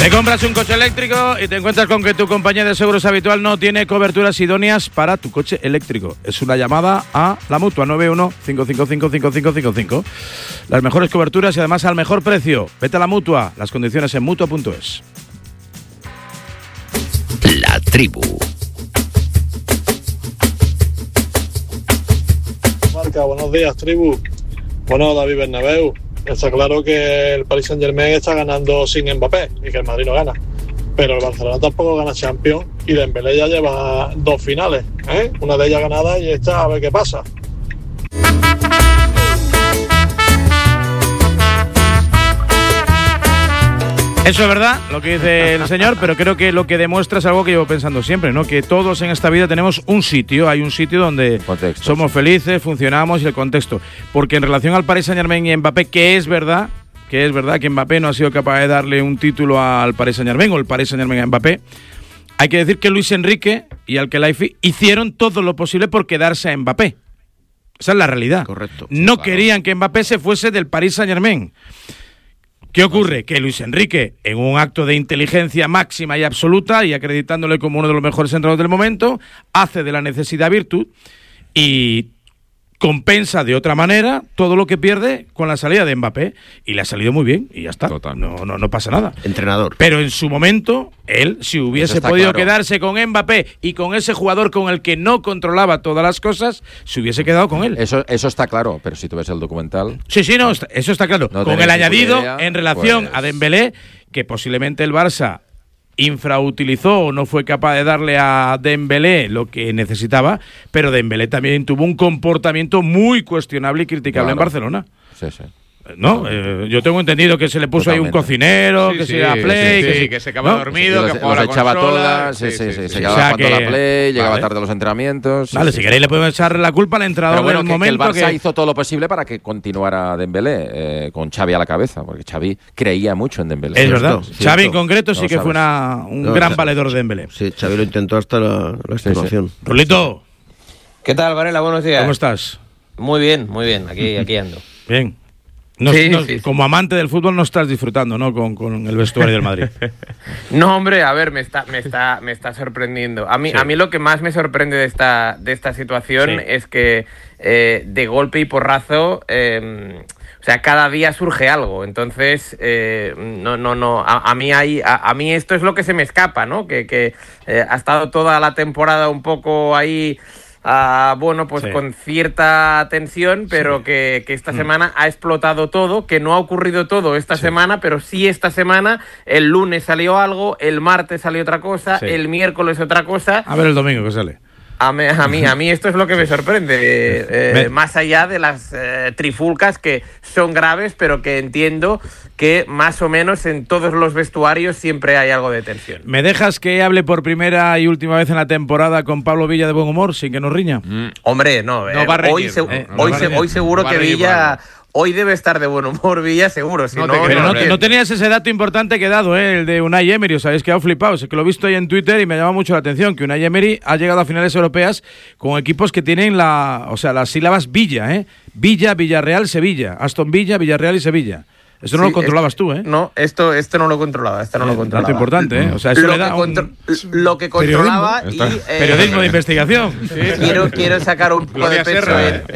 Te compras un coche eléctrico y te encuentras con que tu compañía de seguros habitual no tiene coberturas idóneas para tu coche eléctrico. Es una llamada a la Mutua 91-555-5555. Las mejores coberturas y además al mejor precio. Vete a la Mutua. Las condiciones en Mutua.es. La Tribu. Marca, buenos días, Tribu. Bueno, David Bernabéu. Está claro que el Paris Saint-Germain está ganando sin Mbappé y que el Madrid no gana. Pero el Barcelona tampoco gana Champions y Dembélé ya lleva 2 finales, ¿eh? Una de ellas ganada y esta a ver qué pasa. Eso es verdad, lo que dice el señor, pero creo que lo que demuestra es algo que llevo pensando siempre, ¿no? Que todos en esta vida tenemos un sitio, hay un sitio donde contexto, somos felices, funcionamos y el contexto. Porque en relación al Paris Saint-Germain y Mbappé, que es verdad que Mbappé no ha sido capaz de darle un título al Paris Saint-Germain o el Paris Saint-Germain a Mbappé, hay que decir que Luis Enrique y Al-Khelaifi hicieron todo lo posible por quedarse a Mbappé. Esa es la realidad. Correcto. No querían que Mbappé se fuese del Paris Saint-Germain. ¿Qué ocurre? Que Luis Enrique, en un acto de inteligencia máxima y absoluta y acreditándole como uno de los mejores entrenadores del momento, hace de la necesidad virtud y compensa de otra manera todo lo que pierde con la salida de Mbappé. Y le ha salido muy bien y ya está. No pasa nada. Entrenador. Pero en su momento, él, si hubiese podido quedarse con Mbappé y con ese jugador con el que no controlaba todas las cosas, se hubiese quedado con él. Eso está claro, pero si tú ves el documental... Sí, no, eso está claro. No con el añadido idea, en relación a Dembélé, que posiblemente el Barça infrautilizó o no fue capaz de darle a Dembélé lo que necesitaba, pero Dembélé también tuvo un comportamiento muy cuestionable y criticable en Barcelona. Sí. ¿No? Yo tengo entendido que se le puso ahí un cocinero, que se iba a Play, que se quedaba dormido, que jugaba los echaba todas, se quedaba jugando a la Play, llegaba tarde a los entrenamientos. Vale, si queréis le podemos echar la culpa al entrenador del momento. Que el Barça hizo todo lo posible para que continuara Dembélé, con Xavi a la cabeza, porque Xavi creía mucho en Dembélé. Es verdad. Xavi en concreto sí que fue un gran valedor de Dembélé. Sí, Xavi lo intentó hasta la extenuación. Rulito. ¿Qué tal, Varela? Buenos días. ¿Cómo estás? Muy bien. Aquí ando. Bien. Como amante del fútbol no estás disfrutando, ¿no? Con el vestuario del Madrid. No, hombre, a ver, me está sorprendiendo. A mí lo que más me sorprende de esta situación es que de golpe y porrazo, o sea, cada día surge algo. Entonces, no. A mí esto es lo que se me escapa, ¿no? Que ha estado toda la temporada un poco ahí. Con cierta tensión, pero que esta semana ha explotado todo, que no ha ocurrido todo esta semana, pero sí esta semana, el lunes salió algo, el martes salió otra cosa, el miércoles otra cosa. A ver el domingo que sale. A mí esto es lo que me sorprende, más allá de las trifulcas que son graves, pero que entiendo que más o menos en todos los vestuarios siempre hay algo de tensión. ¿Me dejas que hable por primera y última vez en la temporada con Pablo Villa de buen humor, sin que nos riña? Hombre, no va a reñir, hoy seguro que Villa... Hoy debe estar de buen humor Villa, seguro. Si no tenías ese dato importante que he dado, el de Unai Emery. Os habéis quedado flipados. Es que lo he visto ahí en Twitter y me llama mucho la atención que Unai Emery ha llegado a finales europeas con equipos que tienen las sílabas Villa, Villa, Villarreal, Sevilla. Aston Villa, Villarreal y Sevilla. Eso no lo controlabas tú, ¿eh? No, esto no lo controlaba. Dato importante, ¿eh? O sea, eso le da lo que controlaba periodismo de investigación. Quiero sacar un poco de peso.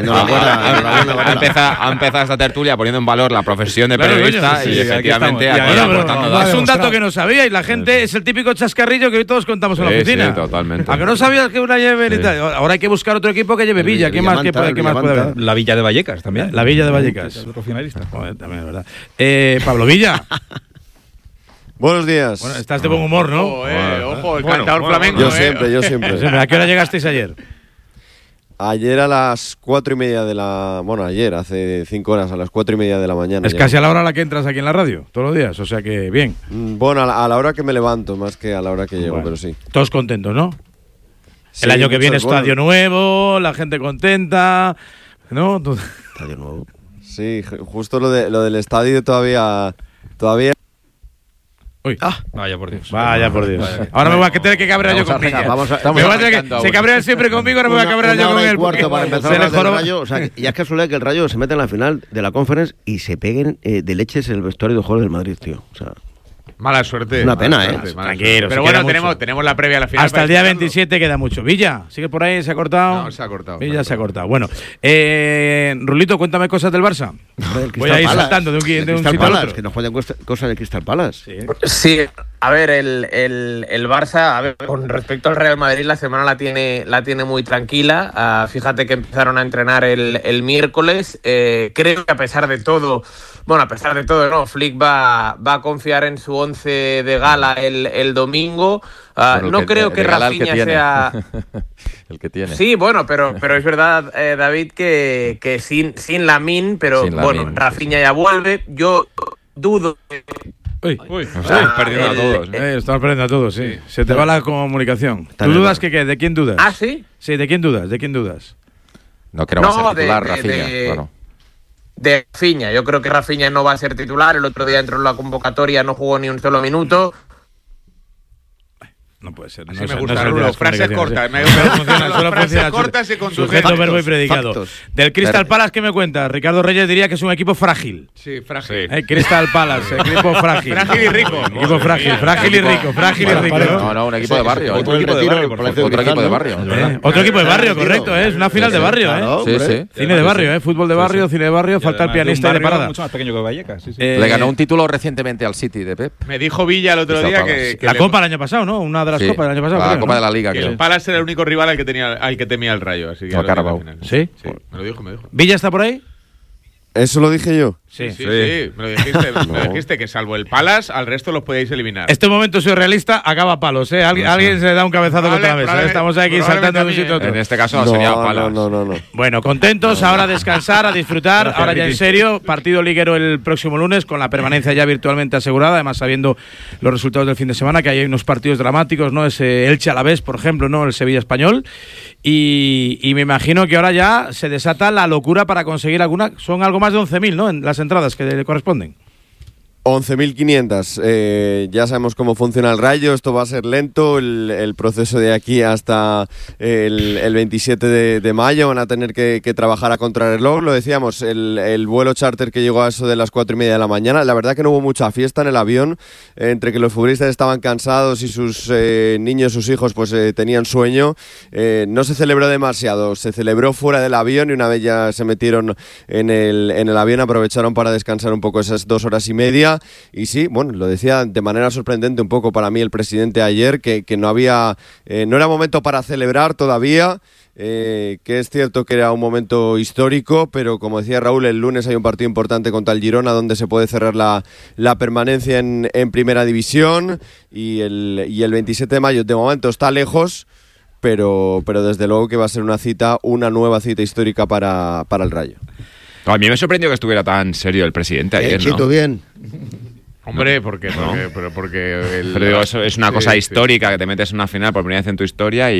Ha empezado esta tertulia poniendo en valor la profesión de periodista y efectivamente aquí aportando datos. Es un dato que no sabía y la gente es el típico chascarrillo que hoy todos contamos en la oficina. Sí, totalmente. ¿A que no sabías que una lleve y tal? Ahora hay que buscar otro equipo que lleve Villa. ¿Qué más puede haber? La Villa de Vallecas también. La Villa de Vallecas. Otro finalista. También es verdad. Pablo Villa. Buenos días. Bueno, estás de buen humor, ¿no? Ojo, el cantador flamenco. Yo siempre. ¿A qué hora llegasteis ayer? Ayer a las 4:30 de la... Bueno, ayer, hace 5 horas, a las 4:30 de la mañana. Es casi a la hora a la que entras aquí en la radio, todos los días, o sea que bien. Bueno, a la hora que me levanto, más que a la hora que llego, pero sí. Todos contentos, ¿no? Sí, el año que viene estadio nuevo, la gente contenta, ¿no? Estadio nuevo. Sí, justo lo del estadio todavía... Uy. Vaya por Dios. Ahora me voy a tener que cabrear yo con Villa. Se cabrea siempre conmigo, ahora me voy a cabrear yo con él. Cuarto para empezar a del Rayo, o sea, ya es casualidad que el Rayo se mete en la final de la Conference y se peguen de leches en el vestuario de jugadores del Madrid, tío. O sea, Mala suerte. Una pena, mala suerte. Tranquilo. Pero bueno, tenemos la previa a la final. Hasta el día 27 queda mucho. Villa, ¿sigue por ahí? ¿Se ha cortado? No, se ha cortado. Villa se ha cortado. Bueno, Rulito, cuéntame cosas del Barça. Voy a ir saltando de un sitio al otro. Que nos jueguen cosas del Crystal Palace. Sí, a ver, el Barça, a ver, con respecto al Real Madrid, la semana la tiene muy tranquila. Fíjate que empezaron a entrenar el miércoles. Creo que a pesar de todo, no, Flick va a confiar en su 11 de gala el domingo. No creo que Rafinha sea el que tiene. Sí, bueno, pero es verdad, David, que sin Lamine, pero bueno, Rafinha ya vuelve. Yo dudo. Estamos perdiendo a todos. Estamos perdiendo a todos, sí. Se te va la comunicación. ¿Tú dudas de quién dudas? ¿Ah, sí? Sí, ¿de quién dudas? ¿De quién dudas? No creo que va a ser titular Rafinha. Claro. De Rafinha. Yo creo que Rafinha no va a ser titular. El otro día entró en la convocatoria, no jugó ni un solo minuto. No puede ser. Así me gusta, Rulo. Frases cortas. Solo frases cortas y con sujeto, verbo y predicado. Del Crystal Palace, ¿qué me cuentas? Ricardo Reyes diría que es un equipo frágil. Sí, frágil. Crystal Palace, equipo frágil. Frágil y rico. Equipo frágil, frágil y rico, frágil y rico. No, un equipo de barrio. Otro equipo de barrio. Otro equipo de barrio, correcto, es una final de barrio, Sí. Cine de barrio, fútbol de barrio, cine de barrio, falta el pianista y de parada. Mucho más pequeño que Vallecas. Le ganó un título recientemente al City de Pep. Me dijo Villa el otro día que la Copa el año pasado, ¿no? Una de las Copas del año pasado. La Copa de la Liga. Que el Palace era el único rival al que temía el Rayo. Así que ¿Sí? Me lo dijo. ¿Villa está por ahí? ¿Eso lo dije yo? Sí. Me lo dijiste, que salvo el Palace, al resto los podéis eliminar. Este momento soy realista, acaba palos, ¿eh? Alguien se da un cabezazo contra la mesa. Estamos aquí saltando de un sitio a otro. En este caso sería Palace. No. Bueno, contentos, ahora a descansar, a disfrutar. Ahora ya en serio, partido liguero el próximo lunes, con la permanencia ya virtualmente asegurada, además sabiendo los resultados del fin de semana, que hay unos partidos dramáticos, ¿no? Ese Elche-Alavés, por ejemplo, ¿no? El Sevilla-Español. Y me imagino que ahora ya se desata la locura para conseguir alguna. Son algo más de 11.000, ¿no? En las entradas que le corresponden. 11.500. Ya sabemos cómo funciona el Rayo. Esto va a ser lento. El proceso de aquí hasta el 27 de mayo van a tener que trabajar a contrarreloj. Lo decíamos, el vuelo charter que llegó a eso de las 4:30 de la mañana. La verdad que no hubo mucha fiesta en el avión. Entre que los futbolistas estaban cansados y sus niños, sus hijos, pues tenían sueño. No se celebró demasiado. Se celebró fuera del avión y una vez ya se metieron en el avión, aprovecharon para descansar un poco esas 2 horas y media. Y sí, bueno, lo decía de manera sorprendente un poco para mí el presidente ayer, que no era momento para celebrar todavía, que es cierto que era un momento histórico, pero como decía Raúl, el lunes hay un partido importante contra el Girona donde se puede cerrar la permanencia en primera división, y el 27 de mayo de momento está lejos, pero desde luego que va a ser una nueva cita histórica para el Rayo. A mí me sorprendió que estuviera tan serio el presidente ayer, ¿no? Bien. Hombre, porque pero digo, eso es una cosa histórica, que te metes en una final por primera vez en tu historia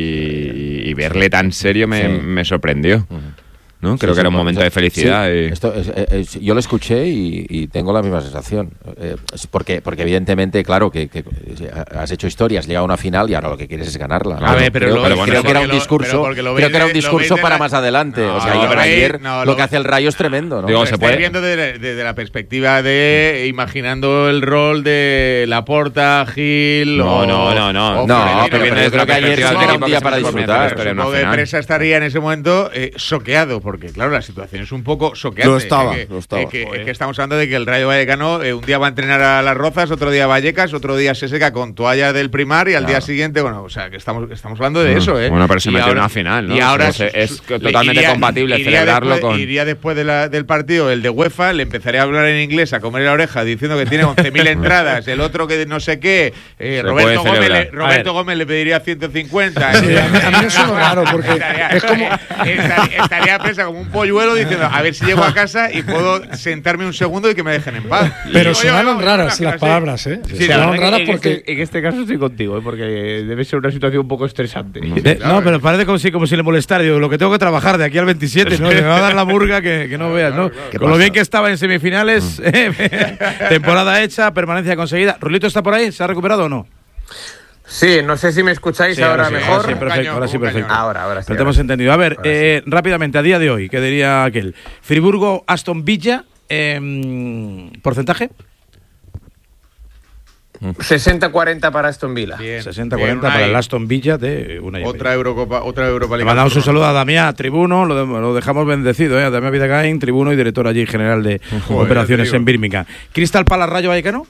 y verle tan serio me sorprendió. ¿No? Creo que era un momento de felicidad. Sí. Yo lo escuché y tengo la misma sensación. Porque evidentemente, claro, que has hecho historia, has llegado a una final y ahora lo que quieres es ganarla. A ver, pero creo que era un discurso para más adelante. Ayer lo que hace el Rayo es tremendo, ¿no? Digo, se puede viendo desde la perspectiva de imaginando el rol de Laporta, Gil. No, pero yo creo que ayer era un día para disfrutar. Supongo que Presa estaría en ese momento choqueado. Porque, claro, la situación es un poco choqueante. Lo estaba. Que estamos hablando de que el Rayo Vallecano un día va a entrenar a Las Rozas, otro día a Vallecas, otro día se seca con toalla del Primar y al día siguiente, bueno, o sea, que estamos hablando de eso, ¿eh? Bueno, pero se metió en una final, ¿no? Y ahora es totalmente compatible celebrarlo con... Iría después del partido, el de UEFA, le empezaré a hablar en inglés, a comer la oreja, diciendo que tiene 11.000 entradas, el otro que no sé qué, Roberto Gómez le pediría 150. Sí, a mí eso es raro, porque es como... Estaría presa como un polluelo diciendo, a ver si llego a casa y puedo sentarme un segundo y que me dejen en paz. Pero sonaron raras las palabras, ¿eh? Sí, sonaron raras porque... En este caso estoy contigo, porque debe ser una situación un poco estresante. No, pero parece como si le molestara. Digo, lo que tengo que trabajar de aquí al 27, ¿no? Me va a dar la murga que no veas, ¿no? Con lo bien que estaba en semifinales, temporada hecha, permanencia conseguida. ¿Rulito está por ahí? ¿Se ha recuperado o no? Sí, no sé si me escucháis ahora mejor. Ahora sí, perfecto. Ahora sí. Pero te hemos entendido. A ver, rápidamente, a día de hoy, ¿qué diría aquel? Friburgo, Aston Villa, ¿porcentaje? 60-40 para Aston Villa. 60-40 para el Aston Villa de Unai Emery. Otra Europa League. Le mandamos un saludo a Damián Tribuno, lo dejamos bendecido, a Damián Vidagain, Tribuno y director allí general de operaciones en Birmingham. ¿Crystal Palace Rayo Vallecano?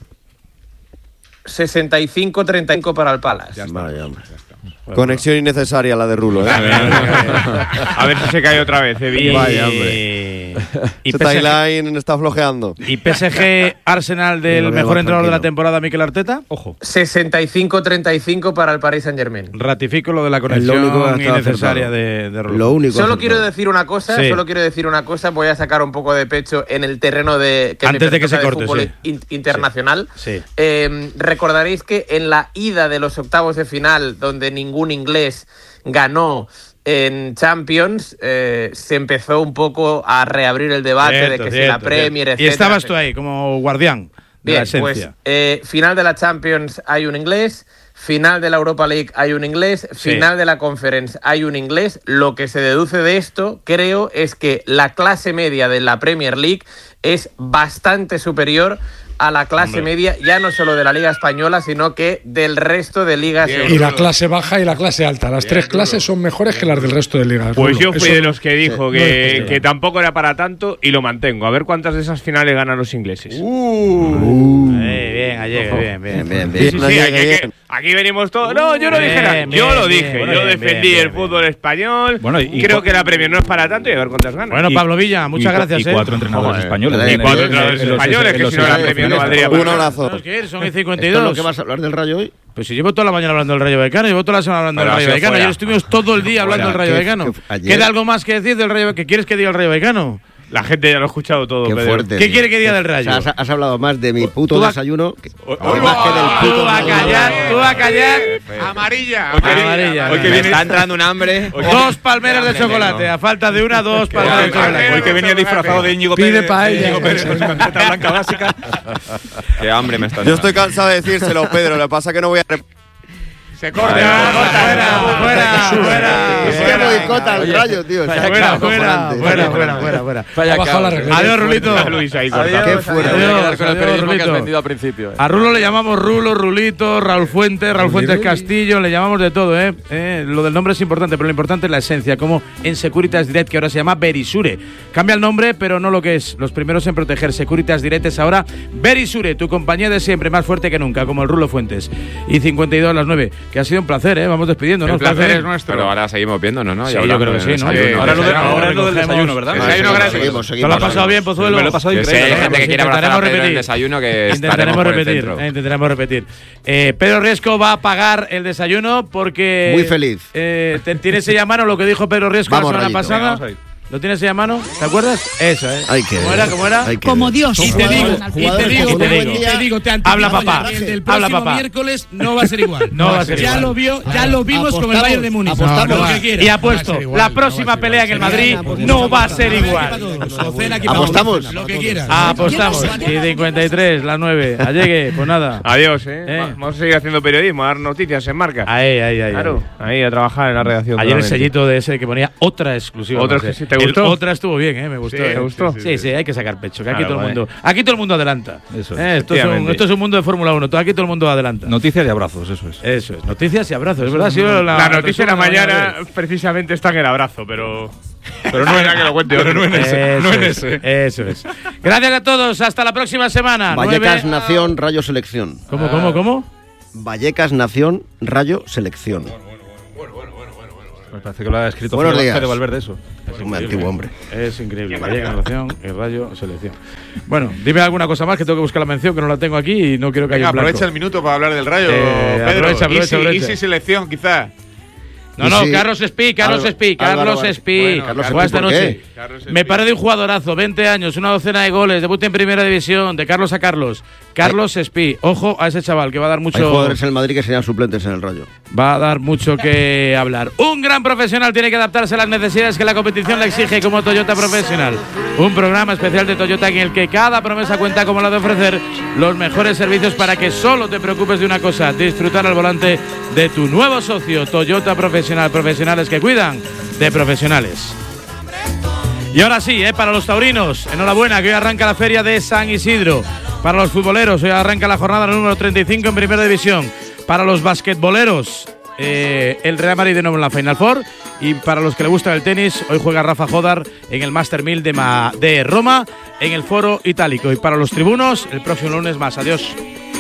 65-35 para el Palace. Vaya, hombre. Conexión innecesaria la de Rulo, A ver si se cae otra vez, Vaya, hombre. Y Timeline está flojeando. ¿Y PSG Arsenal del mejor entrenador de la temporada, Mikel Arteta? Ojo. 65-35 para el Paris Saint-Germain. Ratifico lo de la conexión innecesaria de Rulo. Lo único. Solo quiero decir una cosa, voy a sacar un poco de pecho en el terreno de antes de que se corte, fútbol internacional. Sí. Recordaréis que en la ida de los octavos de final, donde ningún inglés ganó en Champions, se empezó un poco a reabrir el debate de que si la Premier, etc. Y estabas tú ahí como guardián de la esencia. Pues final de la Champions hay un inglés, final de la Europa League hay un inglés, final de la Conference hay un inglés. Lo que se deduce de esto, creo, es que la clase media de la Premier League es bastante superior a la clase media, ya no solo de la Liga Española, sino que del resto de ligas. Y la clase baja y la clase alta. Las tres clases son mejores que las del resto de ligas. Pues yo fui de los que dijo que tampoco era para tanto y lo mantengo. A ver cuántas de esas finales ganan los ingleses. Bien, Allegue, bien. Sí, aquí venimos todos. No, yo no dije nada. Yo lo dije. Yo defendí el fútbol español. Bueno, y creo que la Premier no es para tanto y a ver cuántas ganan. Bueno, Pablo Villa, muchas gracias. Y 4 entrenadores españoles. Y 4 entrenadores españoles, que si no la Premier no valdría para un abrazo. Son y 52. ¿Esto es lo que vas a hablar del Rayo hoy? Pues si llevo toda la mañana hablando del Rayo Vallecano, llevo toda la semana hablando del Rayo Vallecano. Ayer estuvimos todo el día hablando del Rayo Vallecano. ¿Queda algo más que decir del Rayo Vallecano? ¿Qué quieres que diga el Rayo Vallecano? La gente ya lo ha escuchado todo, Qué Pedro. fuerte, ¿Qué quiere que diga del Rayo? O sea, has hablado más de mi puto desayuno que Tú vas a callar. Amarilla. Hoy que viene está entrando un hambre. 2 palmeras de chocolate. A falta de una, 2 palmeras de chocolate. Hoy que venía disfrazado de Íñigo Pide paella. Íñigo Pérez con su camiseta blanca básica. Qué hambre me está dando. Yo estoy cansado de decírselo, Pedro. Lo que pasa es que no voy a... Se corta. Fuera. Es que boicota el Rayo, tío. Fuera. Adiós, Rulito. Qué fuera. Adiós, con el periodismo que has Rulito. vendido al principio. A Rulo le llamamos Rulo, Rulito, Raúl Fuentes Castillo, le llamamos de todo, Lo del nombre es importante, pero lo importante es la esencia, como en Securitas Direct, que ahora se llama Verisure. Cambia el nombre, pero no lo que es. Los primeros en proteger. Securitas Direct es ahora Verisure, tu compañía de siempre, más fuerte que nunca, como el Rulo Fuentes. Y 52 a las 9. Que ha sido un placer, Vamos despidiéndonos. El placer es nuestro. Pero ahora seguimos viéndonos, ¿no? Sí, yo creo que sí, ¿no? Ahora es lo del desayuno, ¿verdad? Desayuno gratis. Seguimos. ¿Te lo has pasado bien, Pozuelo? Me lo he pasado Sí, hay gente que quiere abrazar a Pedro en el desayuno que Intentaremos repetir. Pedro Riesco va a pagar el desayuno porque... Muy feliz. ¿Tienes ella a mano lo que dijo Pedro Riesco la semana pasada? Vamos a ir. ¿Lo tienes ahí a mano? ¿Te acuerdas? Eso, ¿Cómo era? Como Dios. Y te digo, habla papá. El próximo miércoles no va a ser igual. Ya lo vimos con el Bayern de Múnich. Y apuesto, la próxima pelea en el Madrid no va a ser igual. Apostamos. Lo que quieras. Apostamos. Y 53, las 9. Allegue, pues nada. Adiós, Vamos a seguir haciendo periodismo, a dar noticias en marca. Ahí. Claro, ahí a trabajar en la redacción. Ayer el sellito de ese que ponía otra exclusiva. Otra que sí te gustó. Otra estuvo bien, me gustó. ¿Te gustó? Sí, hay que sacar pecho. Que aquí todo el mundo adelanta. Eso esto es un mundo de Fórmula 1. Aquí todo el mundo adelanta. Noticias y abrazos, eso es. Eso es. Noticias y abrazos, es verdad. La noticia de la mañana precisamente está en el abrazo, pero no es nada que lo cuente. Pero no en ese. Eso es. Gracias a todos. Hasta la próxima semana. Vallecas Nación, Rayo Selección. ¿Cómo? Vallecas Nación, Rayo Selección. Me parece que lo ha escrito Fede Valverde eso. Es un antiguo hombre. Es increíble. Vallecas Nación, el Rayo Selección. Bueno, dime alguna cosa más que tengo que buscar la mención, que no la tengo aquí y no quiero que haya aprovecha el minuto para hablar del Rayo, Pedro. Aprovecha. Easy selección, quizá. No, Carlos Espí. Fue esta noche. Me paré de un jugadorazo, 20 años, una docena de goles, debut en Primera División, de Carlos a Carlos. Carlos Espí. Ojo a ese chaval que va a dar mucho... Hay jugadores en el Madrid que serían suplentes en el Rayo. Va a dar mucho que hablar. Un gran profesional tiene que adaptarse a las necesidades que la competición le exige, como Toyota Profesional. Un programa especial de Toyota en el que cada promesa cuenta como la de ofrecer los mejores servicios para que solo te preocupes de una cosa: disfrutar al volante de tu nuevo socio. Toyota Profesional, profesionales que cuidan de profesionales. Y ahora sí, para los taurinos, enhorabuena, que hoy arranca la feria de San Isidro. Para los futboleros, hoy arranca la jornada número 35 en Primera División. Para los basquetboleros, el Real Madrid de nuevo en la Final Four. Y para los que le gusta el tenis, hoy juega Rafa Jodar en el Master 1000 de Roma, en el Foro Itálico. Y para los tribunos, el próximo lunes más. Adiós.